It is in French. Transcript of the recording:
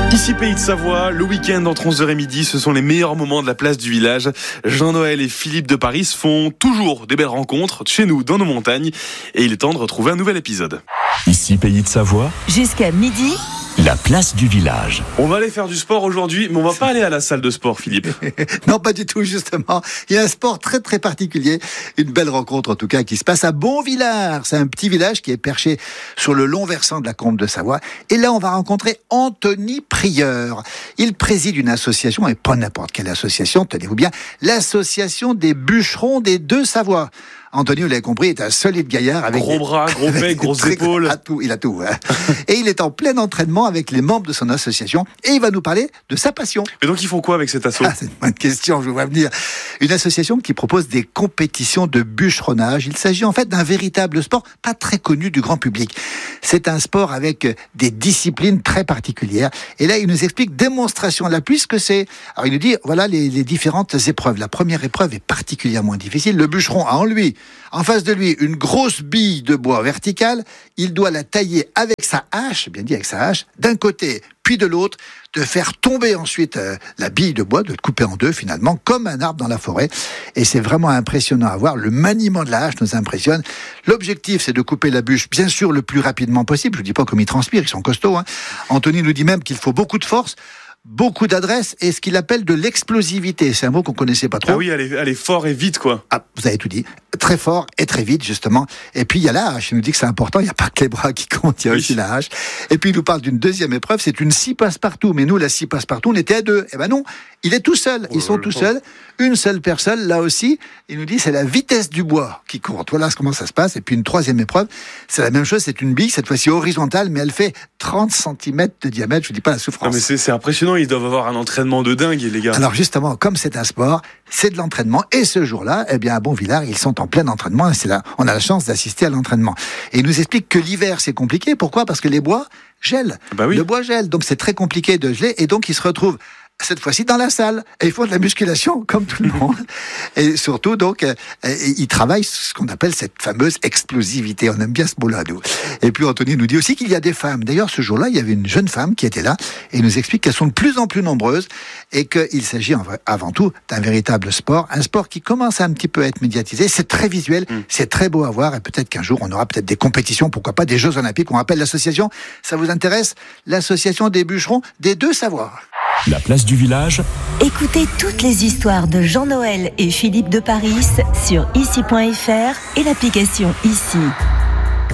Ici Pays de Savoie, le week-end entre 11h et midi, ce sont les meilleurs moments de la place du village. Jean-Noël et Philippe de Paris font toujours des belles rencontres chez nous, dans nos montagnes. Et il est temps de retrouver un nouvel épisode. Ici Pays de Savoie, jusqu'à midi, la place du village. On va aller faire du sport aujourd'hui, mais on va pas aller à la salle de sport, Philippe. Non, pas du tout, justement. Il y a un sport très très particulier, une belle rencontre en tout cas qui se passe à Bonvillars. C'est un petit village qui est perché sur le long versant de la Combe de Savoie. Et là, on va rencontrer Anthony Prieur. Il préside une association, et pas n'importe quelle association, tenez-vous bien, l'association des bûcherons des Deux Savoies. Anthony, vous l'avez compris, est un solide gaillard avec gros bras, gros bec, grosses épaules. Il a tout. Hein. Et il est en plein entraînement avec les membres de son association et il va nous parler de sa passion. Mais donc ils font quoi avec cet asso? C'est une bonne question, je vous vois venir. Une association qui propose des compétitions de bûcheronnage. Il s'agit en fait d'un véritable sport pas très connu du grand public. C'est un sport avec des disciplines très particulières. Et là, il nous explique démonstration à la pluie ce que c'est. Alors il nous dit, voilà les différentes épreuves. La première épreuve est particulièrement difficile. Le bûcheron a en face de lui, une grosse bille de bois verticale. Il doit la tailler avec sa hache, bien dit avec sa hache, d'un côté puis de l'autre, de faire tomber ensuite la bille de bois, de le couper en deux finalement, comme un arbre dans la forêt. Et c'est vraiment impressionnant à voir. Le maniement de la hache nous impressionne. L'objectif, c'est de couper la bûche, bien sûr, le plus rapidement possible. Je ne dis pas comme ils transpirent, ils sont costauds. Hein. Anthony nous dit même qu'il faut beaucoup de force, beaucoup d'adresse et ce qu'il appelle de l'explosivité. C'est un mot qu'on connaissait pas trop. Ah oui, aller fort et vite, quoi. Ah, vous avez tout dit. Très fort et très vite, justement. Et puis, il y a la hache. Il nous dit que c'est important. Il n'y a pas que les bras qui comptent. Il y a aussi la hache. Et puis, il nous parle d'une deuxième épreuve. C'est une scie passe-partout. Mais nous, la scie passe-partout, on était à deux. Eh ben non. Il est tout seul. Ils sont tout seuls. Une seule personne, là aussi. Il nous dit, c'est la vitesse du bois qui compte. Voilà comment ça se passe. Et puis, une troisième épreuve. C'est la même chose. C'est une bille, cette fois-ci horizontale, mais elle fait 30 cm de diamètre. Je vous dis pas la souffrance. Non, mais c'est impressionnant. Ils doivent avoir un entraînement de dingue, les gars. Alors, justement, comme c'est un sport, c'est de l'entraînement. Et ce jour-là, eh bien, à Bonvillars, ils sont en plein entraînement. Et c'est là, on a la chance d'assister à l'entraînement. Et il nous explique que l'hiver, c'est compliqué. Pourquoi? Parce que les bois gèlent. Bah oui. Le bois gèle. Donc, c'est très compliqué de geler. Et donc, ils se retrouvent cette fois-ci dans la salle. Et ils font de la musculation, comme tout le monde. Et surtout, donc, ils travaillent ce qu'on appelle cette fameuse explosivité. On aime bien ce mot-là, nous. Et puis, Anthony nous dit aussi qu'il y a des femmes. D'ailleurs, ce jour-là, il y avait une jeune femme qui était là et il nous explique qu'elles sont de plus en plus nombreuses et qu'il s'agit avant tout d'un véritable sport. Un sport qui commence à un petit peu être médiatisé. C'est très visuel, c'est très beau à voir et peut-être qu'un jour, on aura peut-être des compétitions, pourquoi pas des Jeux Olympiques. On rappelle l'association, ça vous intéresse? L'association des bûcherons des Deux Savoies. La place du village. écoutez toutes les histoires de Jean-Noël et Philippe de Paris sur ici.fr et l'application Ici.